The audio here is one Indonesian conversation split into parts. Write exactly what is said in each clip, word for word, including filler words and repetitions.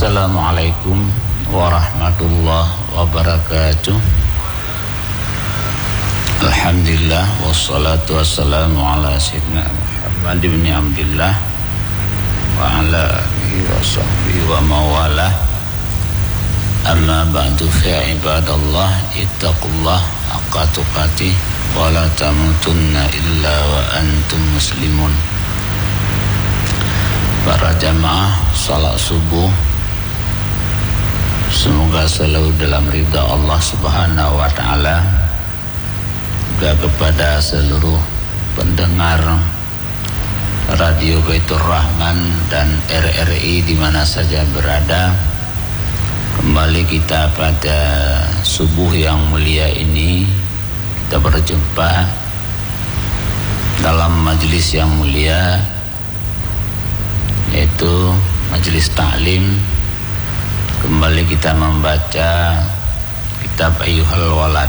Assalamualaikum warahmatullahi wabarakatuh. Alhamdulillah wassalatu wassalamu ala sayyidina Muhammad ibn Abdillah wa ala alihi wa sahbihi wa mawalah. Amma ba'du fa ibadallah ittaqullah haqqa tuqatih wa la tamutunna illa wa antum muslimun. Para jamaah salat subuh, semoga selalu dalam ridha Allah Subhanahu wa taala. Juga kepada seluruh pendengar Radio Baitur Rahman dan R R I di mana saja berada. Kembali kita pada subuh yang mulia ini, kita berjumpa dalam majelis yang mulia, yaitu majelis taklim. Kembali kita membaca kitab Ayyuhal Walad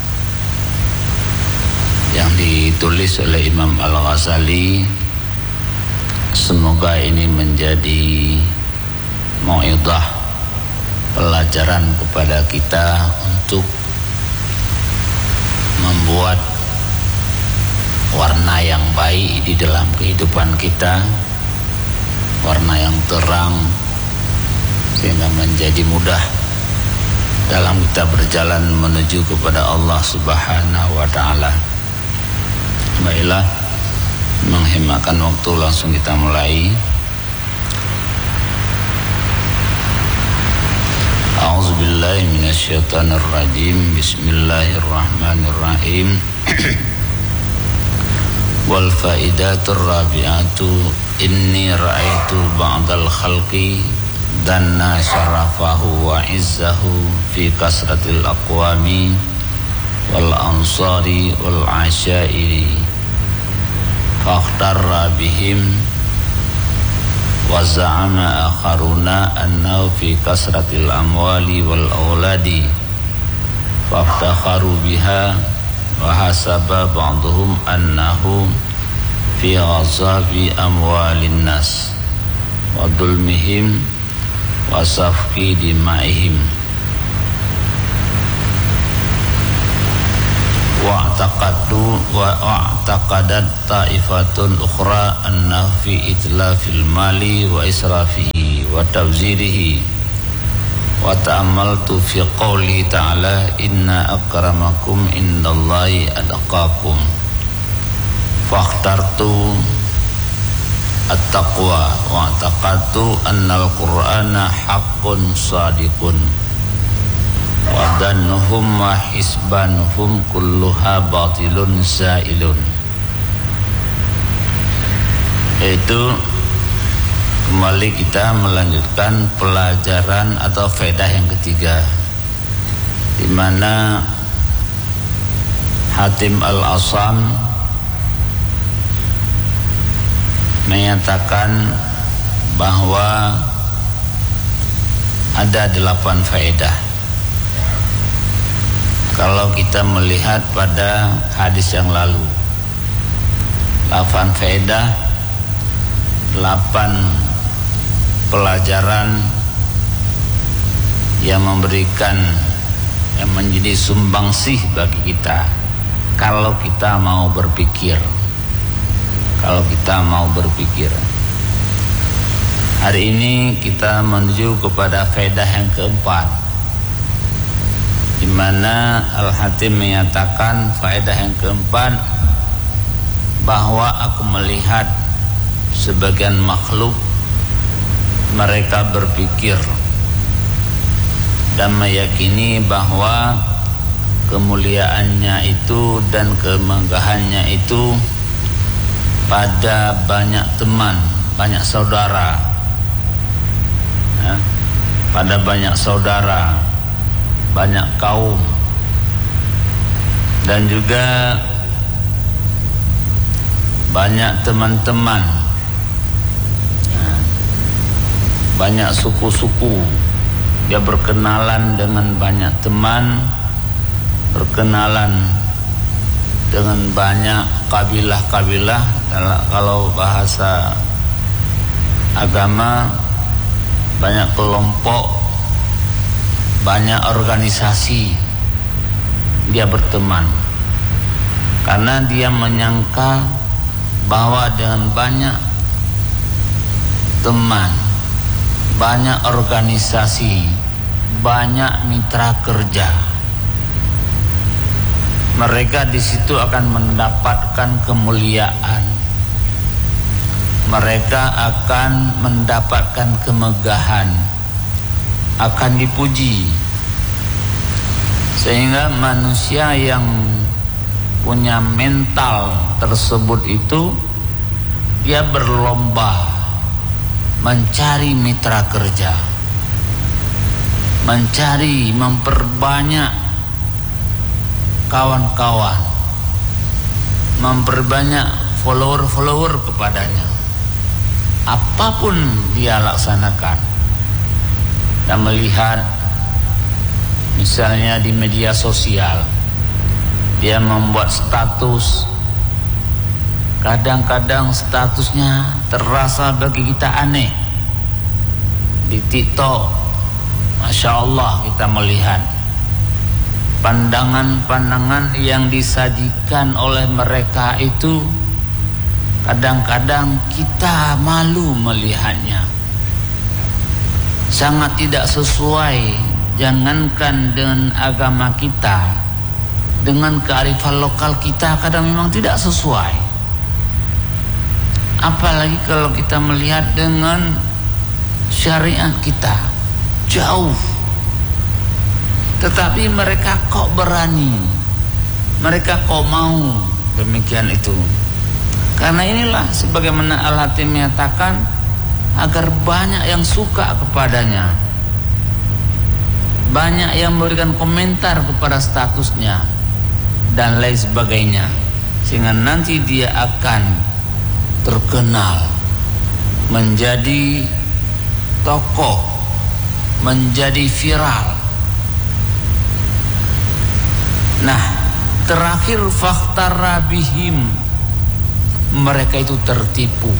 yang ditulis oleh Imam Al-Ghazali. Semoga ini menjadi mau'idhah, pelajaran kepada kita untuk membuat warna yang baik di dalam kehidupan kita, warna yang terang, sehingga menjadi mudah dalam kita berjalan menuju kepada Allah Subhanahu wa taala. Baiklah, menghematkan waktu, langsung kita mulai. A'udzubillahi minasyaitonirrajim. Bismillahirrahmanirrahim. Wal faidatur rabi'atu inni ra'aitu ba'dal khalqi danna syarafahu wa izzahu fi kasratil aqwami wal ansari wal asyairi fakhtarra bihim wa za'ama akharuna annahu fi kasratil amwali wal auladi faftakharu biha wa hasaba ba'duhum annahu fi ghazabi amwalin nas wa dhulmihim wa safki dima'ihim wa'taqadu wa'taqadat ta'ifatun ukhra anna fi itlafil mali wa israfihi wa tabzirihi wa ta'ammaltu fi qawli ta'ala inna akramakum indallahi adaqakum fakhtartu at-taqwa wa'taqadtu annal qur'ana haqqun sadiqun wa dhannuhum wa hisbanuhum kulluha batilun sa'ilun. Itu kembali kita melanjutkan pelajaran atau faedah yang ketiga, di mana Hatim Al-Asam menyatakan bahwa ada delapan faedah. Kalau kita melihat pada hadis yang lalu, delapan faedah, delapan pelajaran yang memberikan, yang menjadi sumbangsih bagi kita kalau kita mau berpikir. Kalau kita mau berpikir. Hari ini kita menuju kepada faedah yang keempat, di mana Al-Hatim menyatakan faedah yang keempat bahwa aku melihat sebagian makhluk mereka berpikir dan meyakini bahwa kemuliaannya itu dan kemegahannya itu pada banyak teman, banyak saudara, ya, pada banyak saudara, banyak kaum, dan juga banyak teman-teman, banyak suku-suku. Dia berkenalan dengan banyak teman, berkenalan dengan banyak kabilah-kabilah. Kalau bahasa agama banyak kelompok, banyak organisasi dia berteman, karena dia menyangka bahwa dengan banyak teman, banyak organisasi, banyak mitra kerja, mereka di situ akan mendapatkan kemuliaan, mereka akan mendapatkan kemegahan, akan dipuji. Sehingga manusia yang punya mental tersebut itu, dia berlomba mencari mitra kerja, mencari, memperbanyak kawan-kawan, memperbanyak follower-follower kepadanya. Apapun dia laksanakan. Dan melihat misalnya di media sosial, dia membuat status, kadang-kadang statusnya terasa bagi kita aneh. Di TikTok, Masya Allah, kita melihat pandangan-pandangan yang disajikan oleh mereka itu, kadang-kadang kita malu melihatnya, sangat tidak sesuai. Jangankan dengan agama kita, dengan kearifan lokal kita kadang memang tidak sesuai. Apalagi kalau kita melihat dengan syariat kita, jauh. Tetapi mereka kok berani, mereka kok mau demikian itu. Karena inilah sebagaimana Al-Hatim menyatakan, agar banyak yang suka kepadanya, banyak yang memberikan komentar kepada statusnya dan lain sebagainya, sehingga nanti dia akan terkenal, menjadi tokoh, menjadi viral. Nah, terakhir fakhtara bihim, mereka itu tertipu.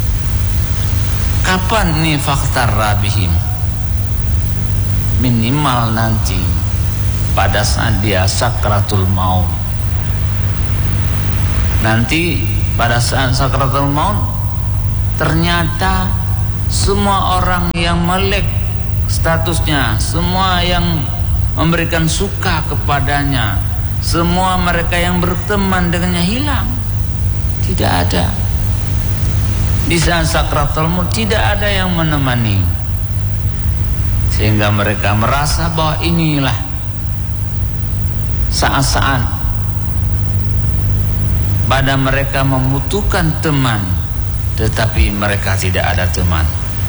Kapan nih fakhtara bihim? Minimal nanti pada saat dia sakratul maut. Nanti pada saat sakratul maut, ternyata semua orang yang melek statusnya, semua yang memberikan suka kepadanya, semua mereka yang berteman dengannya hilang. Tidak ada. Di saat sakratul maut tidak ada yang menemani. Sehingga mereka merasa bahwa inilah saat-saat pada mereka membutuhkan teman, tetapi mereka tidak ada teman.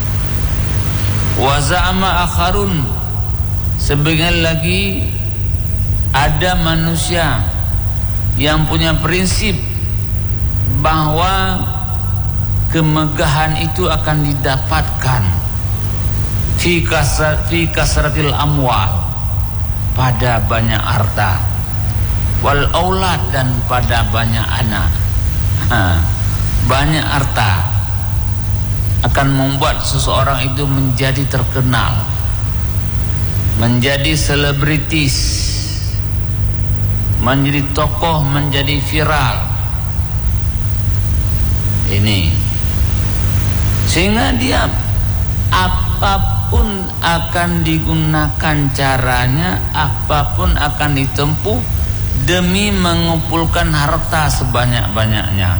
Wa za'ama akharun, sebagian lagi ada manusia yang punya prinsip bahwa kemegahan itu akan didapatkan fi kasar fi kasratil amwal, pada banyak harta, wal aulad, dan pada banyak anak. Ha, banyak harta akan membuat seseorang itu menjadi terkenal, menjadi selebritis, menjadi tokoh, menjadi viral. Ini sehingga dia apapun akan digunakan caranya, apapun akan ditempuh demi mengumpulkan harta sebanyak-banyaknya.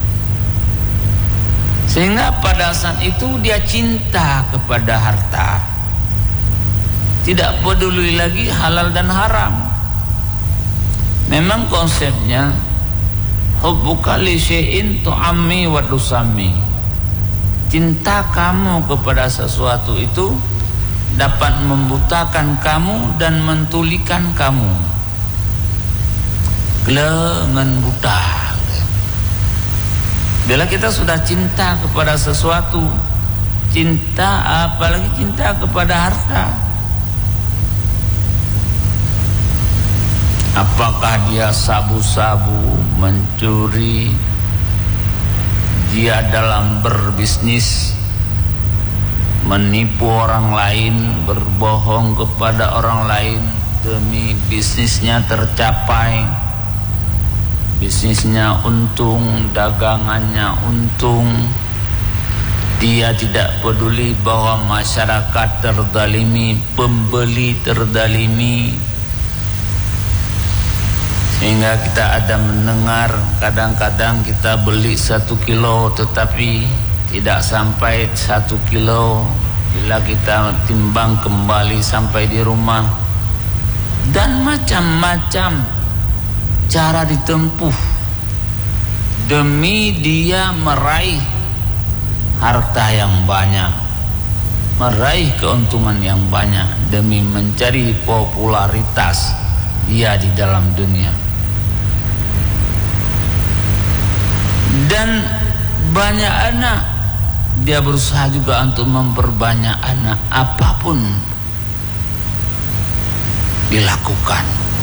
Sehingga pada saat itu dia cinta kepada harta, tidak peduli lagi halal dan haram. Memang konsepnya hubbuka li syai'in tu'ammi wa tusami. Cinta kamu kepada sesuatu itu dapat membutakan kamu dan mentulikan kamu. Gelengan buta. Bila kita sudah cinta kepada sesuatu, cinta apalagi cinta kepada harta, apakah dia sabu-sabu, mencuri, dia dalam berbisnis menipu orang lain, berbohong kepada orang lain demi bisnisnya tercapai, bisnisnya untung, dagangannya untung. Dia tidak peduli bahwa masyarakat terdalimi, pembeli terdalimi. Sehingga kita ada mendengar kadang-kadang kita beli satu kilo tetapi tidak sampai satu kilo bila kita timbang kembali sampai di rumah. Dan macam-macam cara ditempuh demi dia meraih harta yang banyak, meraih keuntungan yang banyak, demi mencari popularitas dia di dalam dunia. Dan banyak anak, dia berusaha juga untuk memperbanyak anak, apapun dilakukan.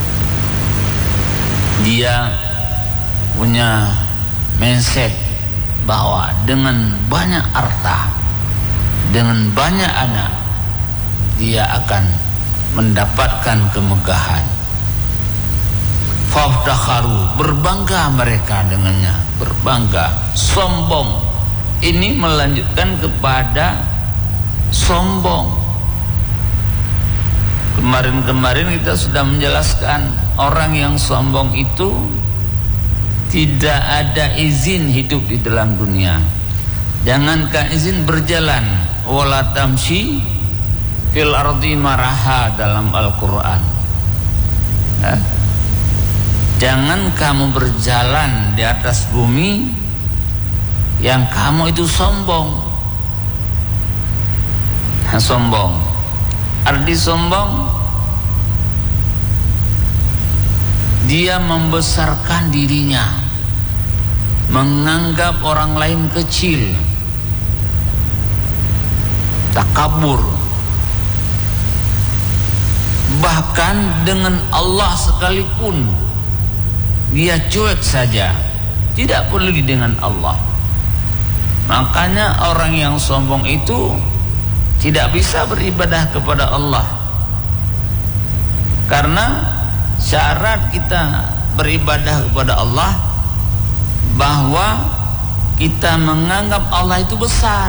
Dia punya mindset bahwa dengan banyak harta, dengan banyak anak, dia akan mendapatkan kemegahan. Faftakharu, berbangga mereka dengannya, berbangga, sombong. Ini melanjutkan kepada sombong. Kemarin-kemarin kita sudah menjelaskan orang yang sombong itu tidak ada izin hidup di dalam dunia. Jangankan izin berjalan, wala tamshi fil ardi maraha dalam Al-Quran. Ya. Jangan kamu berjalan di atas bumi yang kamu itu sombong. Nah, sombong. Arti sombong, dia membesarkan dirinya, menganggap orang lain kecil, takabur. Bahkan dengan Allah sekalipun dia cuek saja, tidak peduli dengan Allah. Makanya orang yang sombong itu tidak bisa beribadah kepada Allah. Karena syarat kita beribadah kepada Allah bahwa kita menganggap Allah itu besar.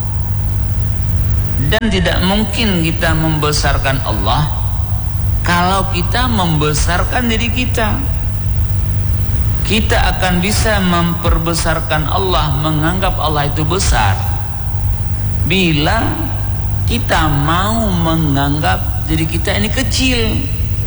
Dan tidak mungkin kita membesarkan Allah kalau kita membesarkan diri kita. Kita akan bisa memperbesarkan Allah, menganggap Allah itu besar bila kita mau menganggap diri kita ini kecil.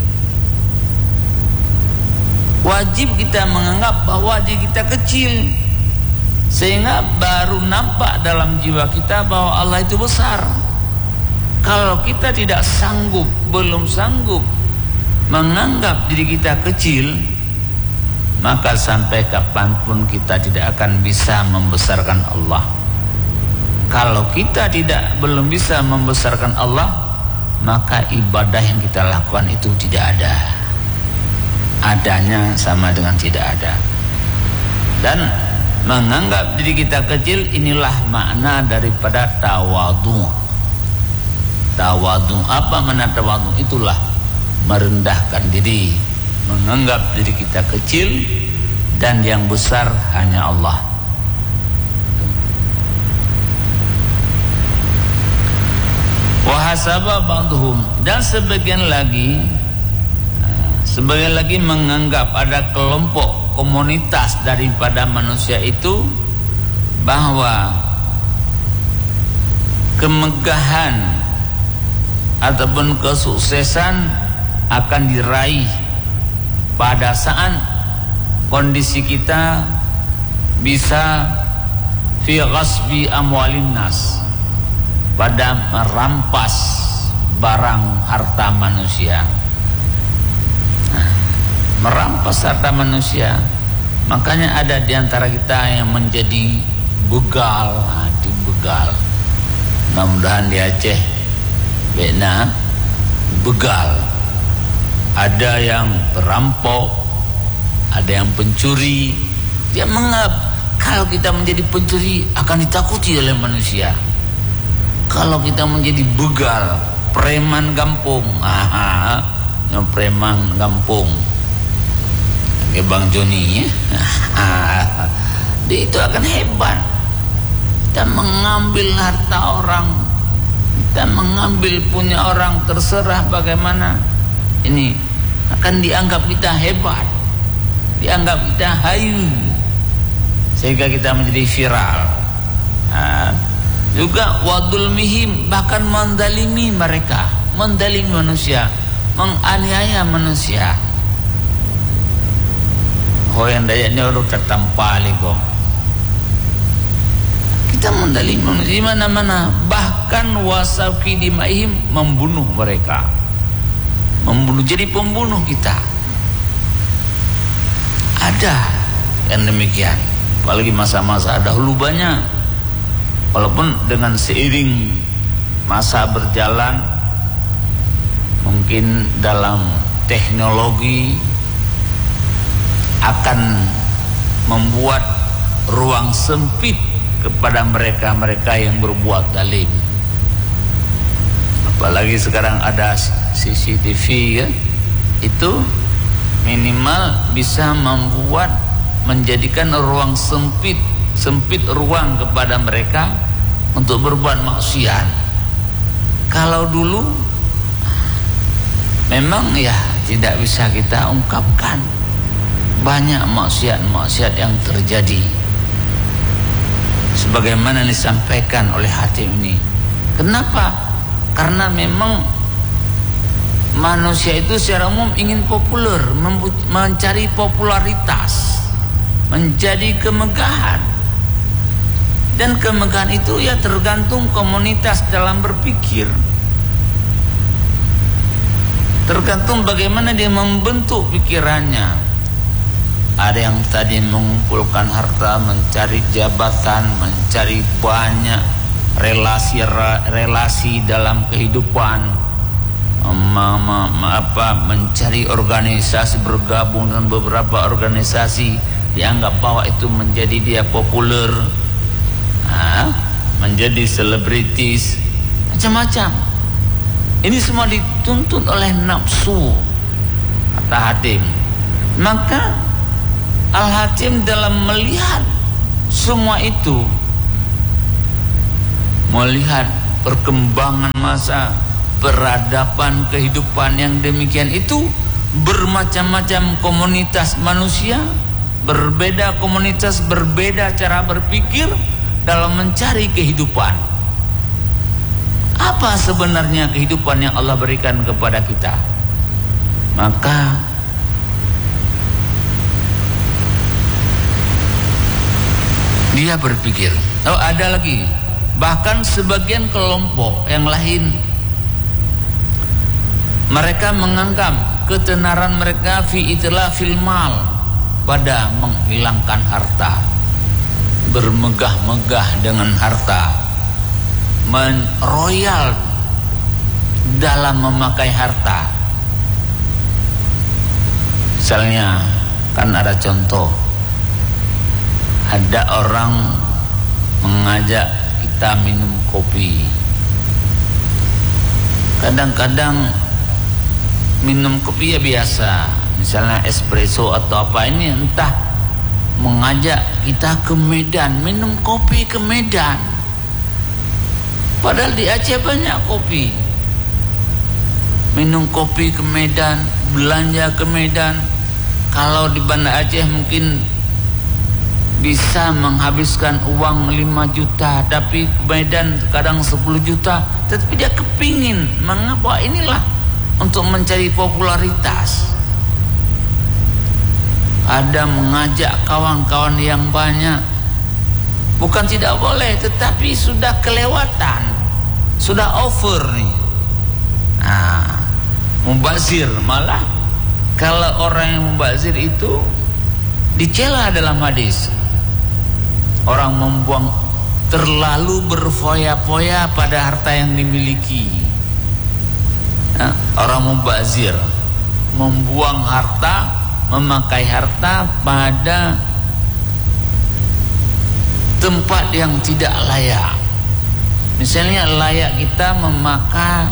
Wajib kita menganggap bahwa diri kita kecil, sehingga baru nampak dalam jiwa kita bahwa Allah itu besar. Kalau kita tidak sanggup, belum sanggup menganggap diri kita kecil, maka sampai kapanpun kita tidak akan bisa membesarkan Allah. Kalau kita tidak belum bisa membesarkan Allah, maka ibadah yang kita lakukan itu tidak ada. Adanya sama dengan tidak ada. Dan menganggap diri kita kecil, inilah makna daripada tawadhu. Tawadhu, apa makna tawadhu? Itulah merendahkan diri, menganggap diri kita kecil dan yang besar hanya Allah. Wahasaba ba'dhum, dan sebagian lagi sebagian lagi menganggap ada kelompok komunitas daripada manusia itu bahwa kemegahan ataupun kesuksesan akan diraih pada saat kondisi kita bisa fi ghasbi amwalin nas, pada merampas barang harta manusia. Nah, merampas harta manusia. Makanya ada di antara kita yang menjadi begal, nah, tim begal. Mudah-mudahan di Aceh, Bena, begal. Ada yang perampok, ada yang pencuri. Dia menganggap kalau kita menjadi pencuri akan ditakuti oleh manusia. Kalau kita menjadi begal, preman kampung, ah, preman kampung, kayak Bang Joni ya, ah, dia itu akan hebat. Kita mengambil harta orang, kita mengambil punya orang, terserah bagaimana, ini akan dianggap kita hebat, dianggap kita hayu, sehingga kita menjadi viral. Nah, juga wadul mihim, bahkan mendalimi mereka, mendalimi manusia, menganiaya manusia. Oh yang dayanya udah tertampali kok. Kita mendalimi manusia di mana-mana, bahkan wasauki dimaihim, membunuh mereka, membunuh, jadi pembunuh kita. Ada yang demikian, apalagi masa-masa dahulu banyak. Walaupun dengan seiring masa berjalan, mungkin dalam teknologi akan membuat ruang sempit kepada mereka-mereka yang berbuat zalim. Apalagi sekarang ada C C T V ya, itu minimal bisa membuat, menjadikan ruang sempit sempit ruang kepada mereka untuk berbuat maksiat. Kalau dulu memang ya tidak bisa kita ungkapkan, banyak maksiat-maksiat yang terjadi sebagaimana disampaikan oleh hakim ini. Kenapa? Karena memang manusia itu secara umum ingin populer, mencari popularitas, menjadi kemegahan. Dan kemegahan itu ya tergantung komunitas dalam berpikir, tergantung bagaimana dia membentuk pikirannya. Ada yang tadi mengumpulkan harta, mencari jabatan, mencari banyak relasi-relasi dalam kehidupan, ma, ma, ma, apa, mencari organisasi, bergabung dengan beberapa organisasi, dianggap bahwa itu menjadi dia populer, nah, menjadi selebritis, macam-macam. Ini semua dituntut oleh nafsu, kata hakim. Maka Al-Hakim dalam melihat semua itu, melihat perkembangan masa, peradaban kehidupan yang demikian itu, bermacam-macam komunitas manusia, berbeda komunitas, berbeda cara berpikir dalam mencari kehidupan. Apa sebenarnya kehidupan yang Allah berikan kepada kita? Maka dia berpikir, oh ada lagi, bahkan sebagian kelompok yang lain, mereka menganggap ketenaran mereka fi itlafil mal, pada menghilangkan harta, bermegah-megah dengan harta, menroyal dalam memakai harta. Misalnya kan ada contoh, ada orang mengajak kita minum kopi. Kadang-kadang minum kopi ya biasa, misalnya espresso atau apa, ini entah mengajak kita ke Medan, minum kopi ke Medan. Padahal di Aceh banyak kopi. Minum kopi ke Medan, belanja ke Medan. Kalau di Banda Aceh mungkin bisa menghabiskan uang lima juta, tapi Medan kadang sepuluh juta, tetapi dia kepingin, mengapa inilah untuk mencari popularitas. Ada mengajak kawan-kawan yang banyak, bukan tidak boleh, tetapi sudah kelewatan, sudah over nih. Nah, mubazir, malah kalau orang yang mubazir itu dicela dalam hadis. Orang membuang, terlalu berfoya-foya pada harta yang dimiliki. Nah, orang mubazir, membuang harta, memakai harta pada tempat yang tidak layak. Misalnya layak kita memakai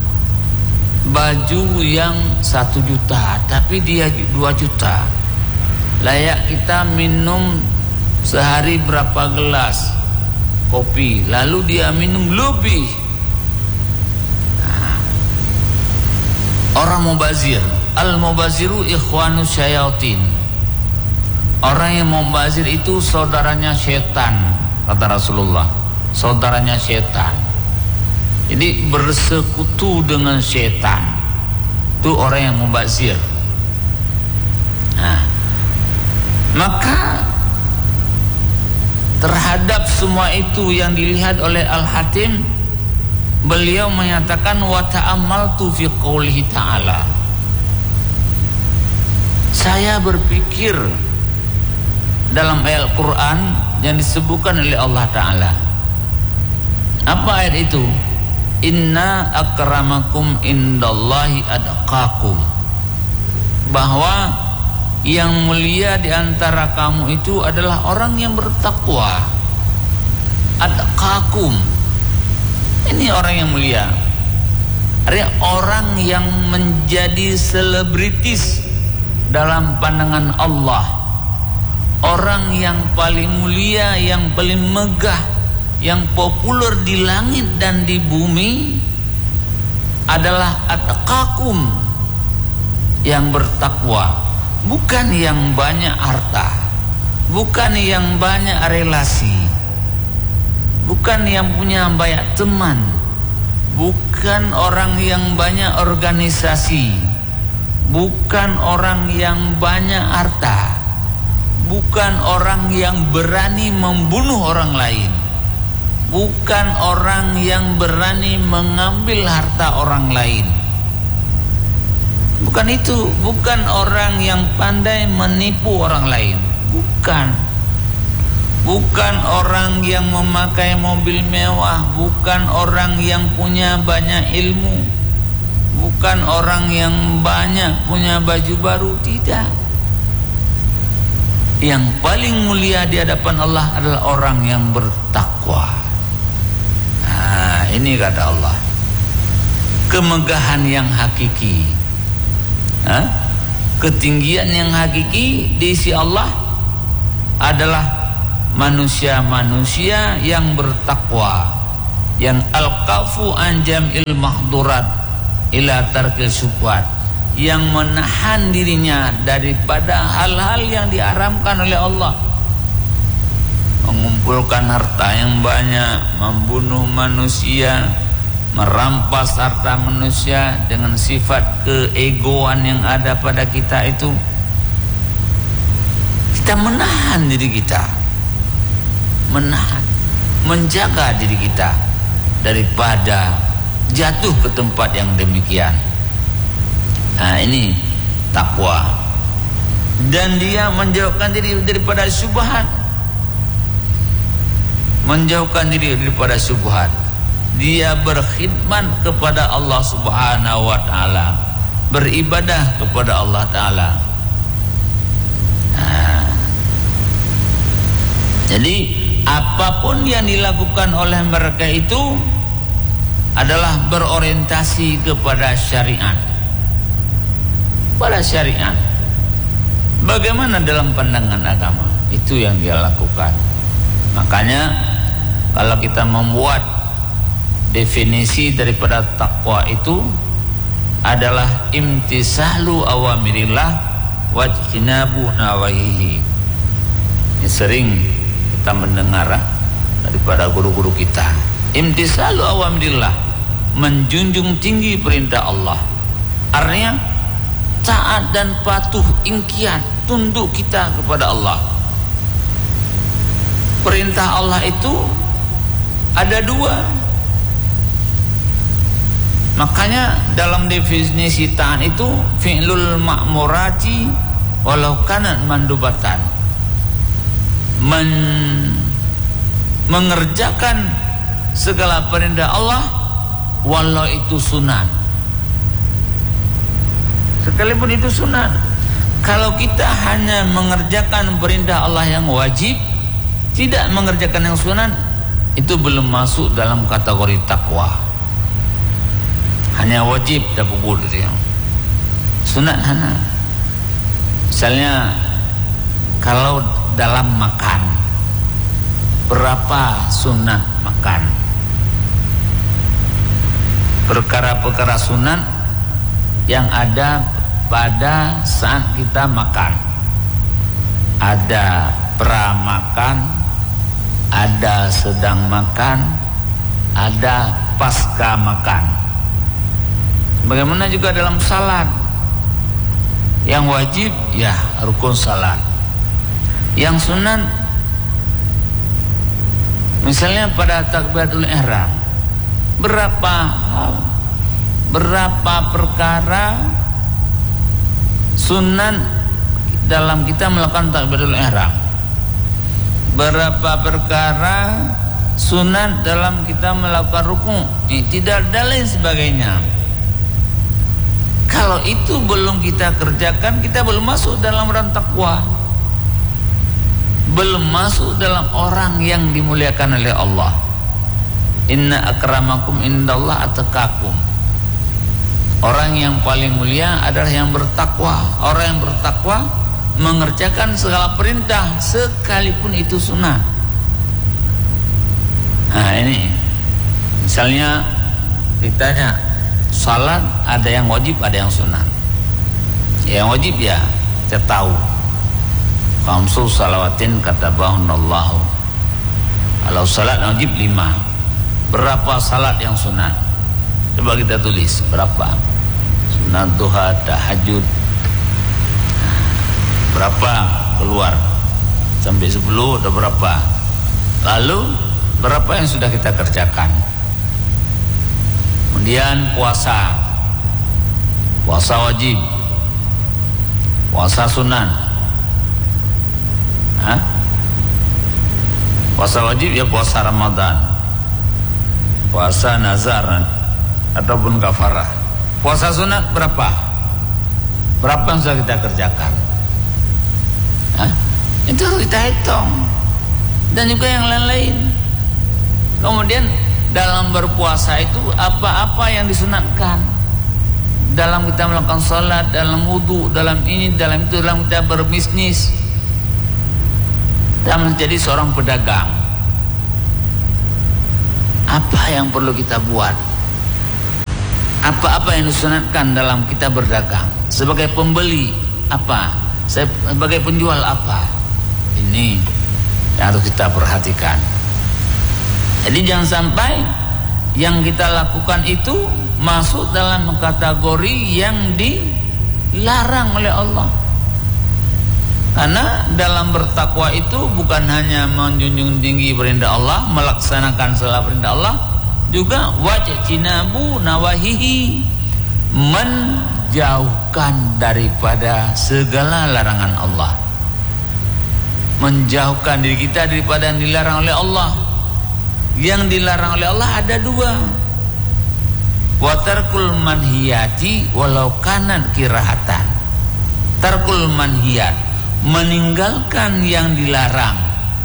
baju yang satu juta tapi dia dua juta. Layak kita minum sehari berapa gelas kopi, lalu dia minum lebih. Nah, orang mubazir, al-mubaziru ikhwanus syayatin. Orang yang mubazir itu saudaranya setan, kata Rasulullah. Saudaranya setan. Jadi bersekutu dengan setan. Itu orang yang mubazir. Nah, maka terhadap semua itu yang dilihat oleh Al-Hatim, beliau menyatakan wa ta'ammaltu fi qoulihi ta'ala. Saya berpikir dalam ayat Al-Quran yang disebutkan oleh Allah Ta'ala. Apa ayat itu? Inna akramakum indallahi adqakum. Bahwa yang mulia di antara kamu itu adalah orang yang bertakwa. Adqakum. Ini orang yang mulia. Artinya orang yang menjadi selebritis dalam pandangan Allah. Orang yang paling mulia, yang paling megah, yang populer di langit dan di bumi adalah atqakum, yang bertakwa, bukan yang banyak harta, bukan yang banyak relasi, bukan yang punya banyak teman, bukan orang yang banyak organisasi, bukan orang yang banyak harta, bukan orang yang berani membunuh orang lain, bukan orang yang berani mengambil harta orang lain. Bukan itu, bukan orang yang pandai menipu orang lain. Bukan. Bukan orang yang memakai mobil mewah, bukan orang yang punya banyak ilmu, bukan orang yang banyak punya baju baru, tidak. Yang paling mulia di hadapan Allah adalah orang yang bertakwa. Nah, ini kata Allah, kemegahan yang hakiki, Hah? ketinggian yang hakiki di sisi Allah adalah manusia-manusia yang bertakwa, yang al-qafu an jam'il mahdurat ila tarkil syubhat, yang menahan dirinya daripada hal-hal yang diharamkan oleh Allah. Mengumpulkan harta yang banyak, membunuh manusia, merampas harta manusia dengan sifat keegoan yang ada pada kita itu. Kita menahan diri kita, menahan, menjaga diri kita daripada jatuh ke tempat yang demikian. Nah, ini takwa. Dan dia menjauhkan diri daripada syubhat, menjauhkan diri daripada syubhat. Dia berkhidmat kepada Allah Subhanahu wa taala, beribadah kepada Allah taala. Nah, jadi apapun yang dilakukan oleh mereka itu adalah berorientasi kepada syariat. Pada syariat. Bagaimana dalam pandangan agama? Itu yang dia lakukan. Makanya kalau kita membuat definisi daripada takwa itu adalah imtisalu awamirillah wajtinabu nawahihi. Ini sering kita mendengar daripada guru-guru kita. Imtisalu awamirillah, menjunjung tinggi perintah Allah. Artinya taat dan patuh, ingkiat, tunduk kita kepada Allah. Perintah Allah itu ada dua. Makanya dalam definisi taat itu fi'lul ma'murati walau kanat mandubatan, Men, mengerjakan segala perintah Allah walau itu sunat, sekalipun itu sunat. Kalau kita hanya mengerjakan perintah Allah yang wajib, tidak mengerjakan yang sunat, itu belum masuk dalam kategori takwa. Hanya wajib dah puput dia. Sunat hana. Misalnya kalau dalam makan, berapa sunat makan? Perkara-perkara sunat yang ada pada saat kita makan. Ada pra makan, ada sedang makan, ada pasca makan. Bagaimana juga dalam salat. Yang wajib ya rukun salat. Yang sunat misalnya pada takbiratul ihram, berapa hal, berapa perkara sunat dalam kita melakukan takbiratul ihram, berapa perkara sunat dalam kita melakukan ruku, i'tidal dan lain sebagainya. Kalau itu belum kita kerjakan, kita belum masuk dalam ranah takwa, belum masuk dalam orang yang dimuliakan oleh Allah. Inna akramakum indallah atqakum. Orang yang paling mulia adalah yang bertakwa. Orang yang bertakwa mengerjakan segala perintah sekalipun itu sunnah. Nah ini misalnya ditanya salat, ada yang wajib, ada yang sunat. Yang wajib ya kita tahu khamsu salawatin katabahunallahu. Kalau salat wajib lima, berapa salat yang sunat? Coba kita tulis berapa. Sunat duha, tahajud, berapa keluar sampai sepuluh, ada berapa? Lalu berapa yang sudah kita kerjakan? Kemudian puasa, puasa wajib, puasa sunat. Hah? Puasa wajib ya puasa Ramadan, puasa nazar ataupun kafarah. Puasa sunat berapa? Berapa yang sudah kita kerjakan? Hah? Itu harus kita hitung. Dan juga yang lain-lain. Kemudian dalam berpuasa itu apa-apa yang disunatkan. Dalam kita melakukan salat, dalam wudu, dalam ini, dalam itu, dalam kita berbisnis, dalam menjadi seorang pedagang. Apa yang perlu kita buat? Apa-apa yang disunatkan dalam kita berdagang? Sebagai pembeli apa? Sebagai penjual apa? Ini yang harus kita perhatikan. Jadi jangan sampai yang kita lakukan itu masuk dalam kategori yang dilarang oleh Allah. Karena dalam bertakwa itu bukan hanya menjunjung tinggi perintah Allah, melaksanakan segala perintah Allah, juga wajtinabu nawahihi, menjauhkan daripada segala larangan Allah, menjauhkan diri kita daripada yang dilarang oleh Allah. Yang dilarang oleh Allah ada dua, wa tarkul manhiyati walau kanan kirahatan. Tarkul manhiyat, meninggalkan yang dilarang,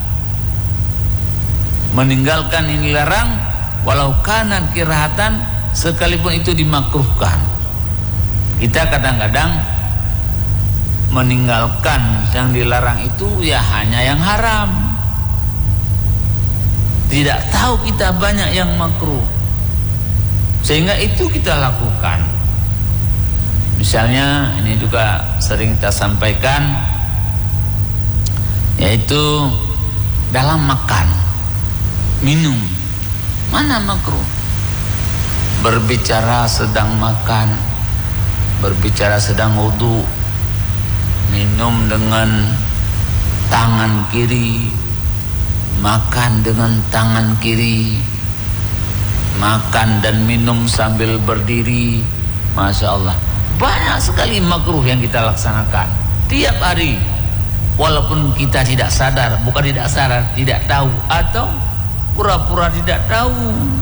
meninggalkan yang dilarang walau kanan kirahatan, sekalipun itu dimakruhkan. Kita kadang-kadang meninggalkan yang dilarang itu ya hanya yang haram. Tidak tahu kita banyak yang makruh, sehingga itu kita lakukan. Misalnya ini juga sering kita sampaikan, yaitu dalam makan, minum, mana makruh? Berbicara sedang makan, berbicara sedang wudu, minum dengan tangan kiri, makan dengan tangan kiri, makan dan minum sambil berdiri. Masya Allah, banyak sekali makruh yang kita laksanakan tiap hari, walaupun kita tidak sadar, bukan tidak sadar, tidak tahu, atau pura-pura tidak tahu,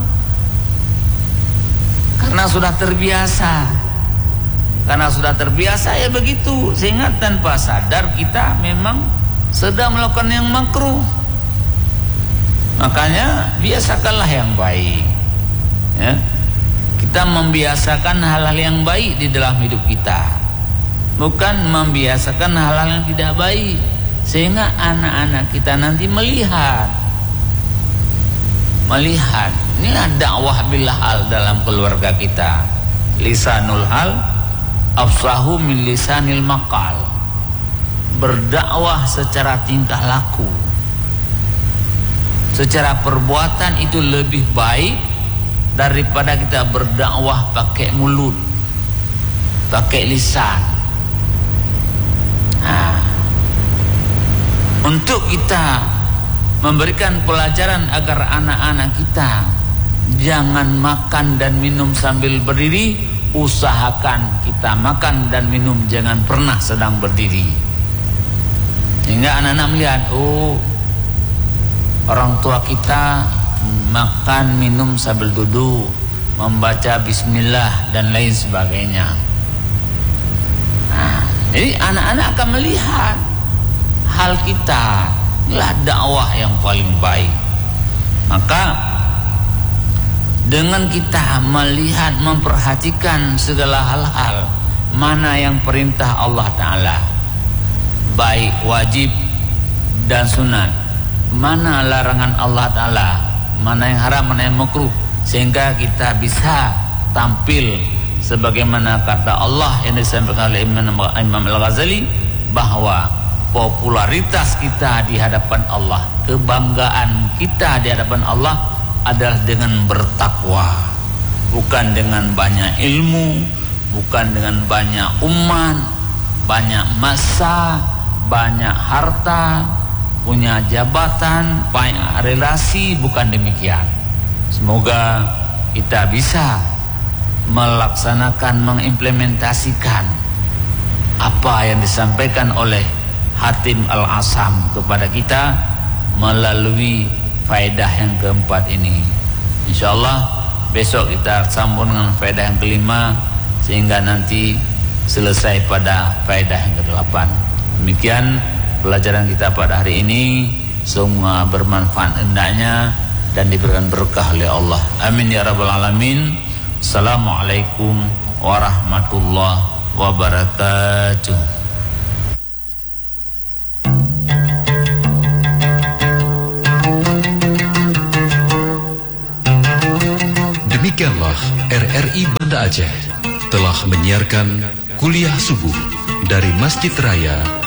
karena sudah terbiasa. Karena sudah terbiasa ya begitu, sehingga tanpa sadar kita memang sedang melakukan yang makruh. Makanya biasakanlah yang baik, ya. Kita membiasakan hal-hal yang baik di dalam hidup kita, bukan membiasakan hal-hal yang tidak baik, sehingga anak-anak kita nanti melihat melihat inilah dakwah bil hal dalam keluarga kita. Lisanul hal afsahu min lisanil maqal. Berdakwah secara tingkah laku, secara perbuatan itu lebih baik daripada kita berdakwah pakai mulut, pakai lisan. Nah, untuk kita memberikan pelajaran agar anak-anak kita jangan makan dan minum sambil berdiri, usahakan kita makan dan minum jangan pernah sedang berdiri. Sehingga anak-anak melihat, oh, orang tua kita makan minum sambil duduk, membaca bismillah dan lain sebagainya. Nah, jadi anak-anak akan melihat hal kita. Inilah dakwah yang paling baik. Maka dengan kita melihat, memperhatikan segala hal-hal, mana yang perintah Allah Ta'ala, baik wajib dan sunat, mana larangan Allah Ta'ala, mana yang haram, mana yang makruh, sehingga kita bisa tampil sebagaimana kata Allah yang disampaikan oleh Imam Al-Ghazali, bahwa popularitas kita di hadapan Allah, kebanggaan kita di hadapan Allah adalah dengan bertakwa, bukan dengan banyak ilmu, bukan dengan banyak umat, banyak masa, banyak harta, punya jabatan, banyak relasi, bukan demikian. Semoga kita bisa melaksanakan, mengimplementasikan apa yang disampaikan oleh Hatim Al-Asam kepada kita melalui faedah yang keempat ini. InsyaAllah besok kita sambung dengan faedah yang kelima, sehingga nanti selesai pada faedah yang kedelapan. Demikian pelajaran kita pada hari ini. Semua bermanfaat hendaknya dan diberikan berkah oleh Allah. Amin ya rabbal alamin. Assalamualaikum warahmatullahi wabarakatuh. Demikianlah R R I Banda Aceh telah menyiarkan kuliah subuh dari Masjid Raya